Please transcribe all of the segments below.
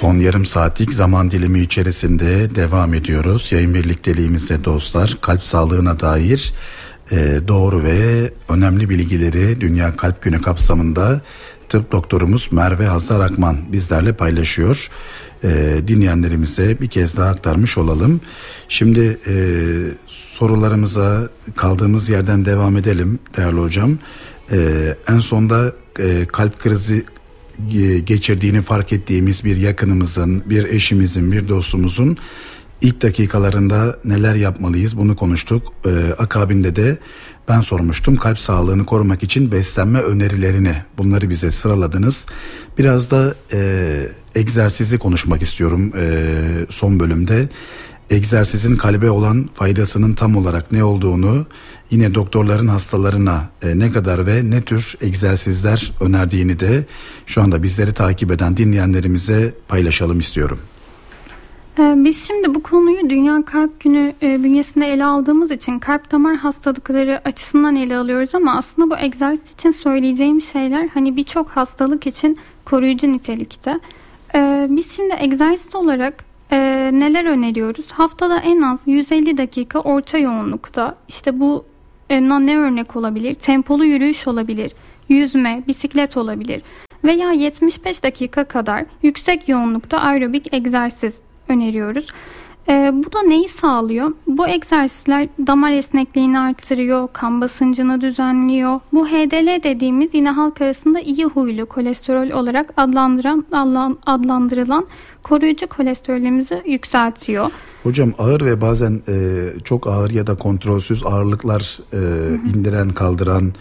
Son yarım saatlik zaman dilimi içerisinde devam ediyoruz. Yayın birlikteliğimizde dostlar, kalp sağlığına dair doğru ve önemli bilgileri Dünya Kalp Günü kapsamında tıp doktorumuz Merve Hazar Akman bizlerle paylaşıyor. Dinleyenlerimize bir kez daha aktarmış olalım. Şimdi sorularımıza kaldığımız yerden devam edelim değerli hocam. En sonda kalp krizi geçirdiğini fark ettiğimiz bir yakınımızın, bir eşimizin, bir dostumuzun ilk dakikalarında neler yapmalıyız bunu konuştuk. Akabinde de ben sormuştum kalp sağlığını korumak için beslenme önerilerini, bunları bize sıraladınız. Biraz da egzersizi konuşmak istiyorum son bölümde. Egzersizin kalbe olan faydasının tam olarak ne olduğunu, yine doktorların hastalarına ne kadar ve ne tür egzersizler önerdiğini de şu anda bizleri takip eden dinleyenlerimize paylaşalım istiyorum. Biz şimdi bu konuyu Dünya Kalp Günü bünyesinde ele aldığımız için kalp damar hastalıkları açısından ele alıyoruz ama aslında bu egzersiz için söyleyeceğim şeyler hani birçok hastalık için koruyucu nitelikte. Biz şimdi egzersiz olarak neler öneriyoruz? Haftada en az 150 dakika orta yoğunlukta, işte bu ne örnek olabilir? Tempolu yürüyüş olabilir, yüzme, bisiklet olabilir veya 75 dakika kadar yüksek yoğunlukta aerobik egzersiz öneriyoruz. Bu da neyi sağlıyor? Bu egzersizler damar esnekliğini artırıyor, kan basıncını düzenliyor. Bu HDL dediğimiz yine halk arasında iyi huylu kolesterol olarak adlandırılan koruyucu kolesterolümüzü yükseltiyor. Hocam ağır ve bazen çok ağır ya da kontrolsüz ağırlıklar indiren, kaldıran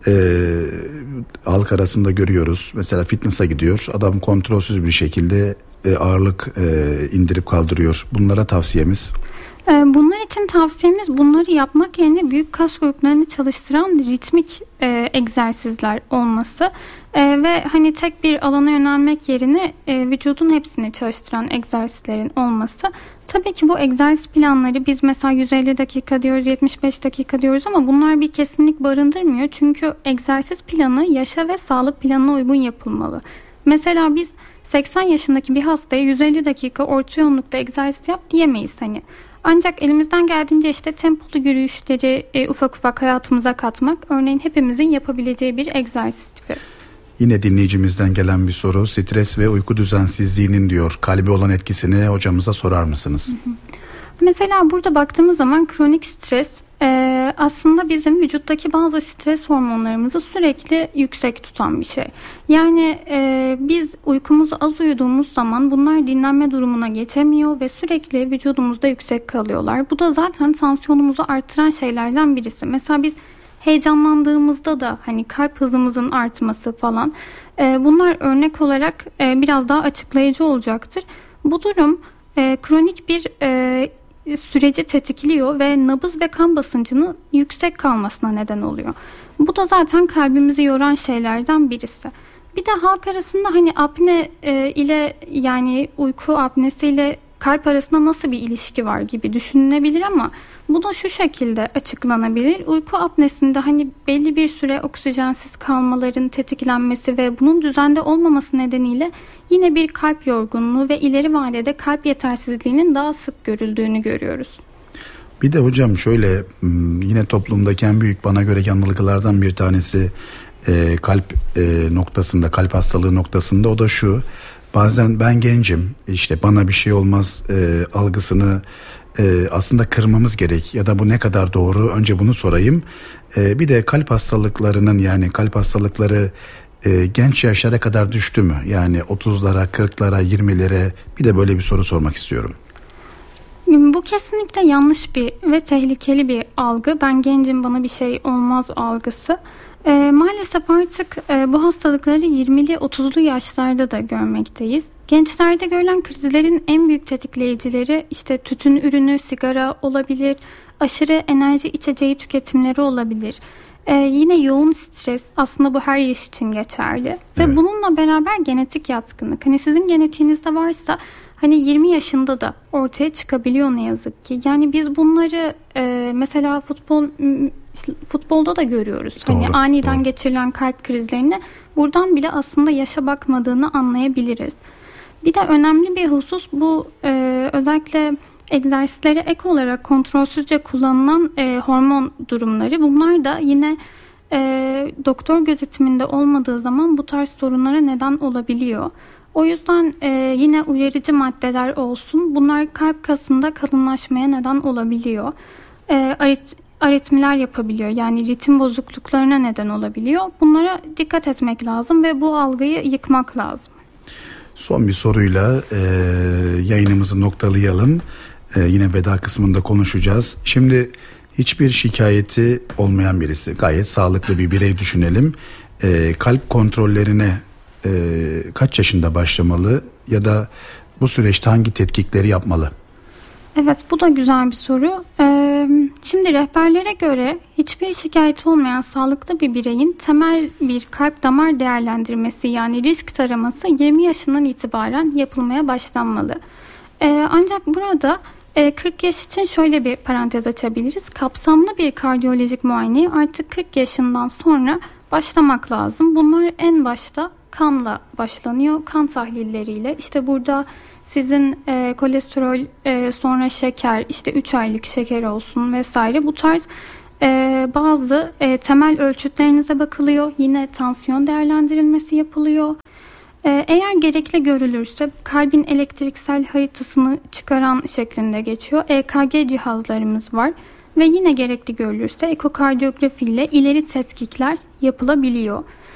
halk arasında görüyoruz. Mesela fitness'a gidiyor. Adam kontrolsüz bir şekilde ağırlık indirip kaldırıyor. Bunlara tavsiyemiz? Bunlar için tavsiyemiz bunları yapmak yerine büyük kas gruplarını çalıştıran ritmik egzersizler olması ve hani tek bir alana yönelmek yerine vücudun hepsini çalıştıran egzersizlerin olması. Tabii ki bu egzersiz planları biz mesela 150 dakika diyoruz, 75 dakika diyoruz ama bunlar bir kesinlik barındırmıyor. Çünkü egzersiz planı yaşa ve sağlık planına uygun yapılmalı. Mesela biz 80 yaşındaki bir hastaya 150 dakika orta yoğunlukta egzersiz yap diyemeyiz hani. Ancak elimizden geldiğince işte tempolu yürüyüşleri ufak ufak hayatımıza katmak örneğin hepimizin yapabileceği bir egzersiz tipi. Yine dinleyicimizden gelen bir soru, stres ve uyku düzensizliğinin diyor kalbe olan etkisini hocamıza sorar mısınız? Mesela burada baktığımız zaman kronik stres aslında bizim vücuttaki bazı stres hormonlarımızı sürekli yüksek tutan bir şey. Yani biz uykumuzu az uyuduğumuz zaman bunlar dinlenme durumuna geçemiyor ve sürekli vücudumuzda yüksek kalıyorlar. Bu da zaten tansiyonumuzu artıran şeylerden birisi. Mesela biz heyecanlandığımızda da hani kalp hızımızın artması falan bunlar örnek olarak biraz daha açıklayıcı olacaktır. Bu durum kronik bir süreci tetikliyor ve nabız ve kan basıncının yüksek kalmasına neden oluyor. Bu da zaten kalbimizi yoran şeylerden birisi. Bir de halk arasında hani apne ile yani uyku apnesiyle kalp arasında nasıl bir ilişki var gibi düşünülebilir ama bu da şu şekilde açıklanabilir. Uyku apnesinde hani belli bir süre oksijensiz kalmaların tetiklenmesi ve bunun düzende olmaması nedeniyle yine bir kalp yorgunluğu ve ileri vadede kalp yetersizliğinin daha sık görüldüğünü görüyoruz. Bir de hocam şöyle yine toplumdaki en büyük bana göre yanılgılardan bir tanesi kalp noktasında, kalp hastalığı noktasında, o da şu: bazen ben gencim işte bana bir şey olmaz algısını aslında kırmamız gerek ya da bu ne kadar doğru, önce bunu sorayım. Bir de kalp hastalıklarının, yani kalp hastalıkları genç yaşlara kadar düştü mü? Yani 30'lara, 40'lara, 20'lere, bir de böyle bir soru sormak istiyorum. Bu kesinlikle yanlış bir ve tehlikeli bir algı. Ben gencim, bana bir şey olmaz algısı. Maalesef artık bu hastalıkları 20'li 30'lu yaşlarda da görmekteyiz. Gençlerde görülen krizlerin en büyük tetikleyicileri işte tütün ürünü, sigara olabilir, aşırı enerji içeceği tüketimleri olabilir. Yine yoğun stres, aslında bu her yaş için geçerli. Evet. Ve bununla beraber genetik yatkınlık. Hani sizin genetiğinizde varsa hani 20 yaşında da ortaya çıkabiliyor ne yazık ki. Yani biz bunları mesela futbolda da görüyoruz. Doğru, hani aniden geçirilen kalp krizlerini buradan bile aslında yaşa bakmadığını anlayabiliriz. Bir de önemli bir husus bu, özellikle egzersizlere ek olarak kontrolsüzce kullanılan hormon durumları. Bunlar da yine doktor gözetiminde olmadığı zaman bu tarz sorunlara neden olabiliyor. O yüzden yine uyarıcı maddeler olsun. Bunlar kalp kasında kalınlaşmaya neden olabiliyor. Aritmiler yapabiliyor. Yani ritim bozukluklarına neden olabiliyor. Bunlara dikkat etmek lazım ve bu algıyı yıkmak lazım. Son bir soruyla yayınımızı noktalayalım. Yine veda kısmında konuşacağız. Şimdi hiçbir şikayeti olmayan birisi, gayet sağlıklı bir birey düşünelim. Kalp kontrollerine kaç yaşında başlamalı ya da bu süreçte hangi tetkikleri yapmalı? Evet, bu da güzel bir soru. Şimdi rehberlere göre hiçbir şikayeti olmayan sağlıklı bir bireyin temel bir kalp damar değerlendirmesi, yani risk taraması 20 yaşından itibaren yapılmaya başlanmalı. Ancak burada 40 yaş için şöyle bir parantez açabiliriz. Kapsamlı bir kardiyolojik muayeneye artık 40 yaşından sonra başlamak lazım. Bunlar en başta kanla başlanıyor. Kan tahlilleriyle. İşte burada sizin kolesterol, sonra şeker, işte 3 aylık şeker olsun vesaire, bu tarz bazı temel ölçütlerinize bakılıyor. Yine tansiyon değerlendirilmesi yapılıyor. Eğer gerekli görülürse kalbin elektriksel haritasını çıkaran şeklinde geçiyor. EKG cihazlarımız var ve yine gerekli görülürse ekokardiyografi ile ileri tetkikler yapılabiliyor.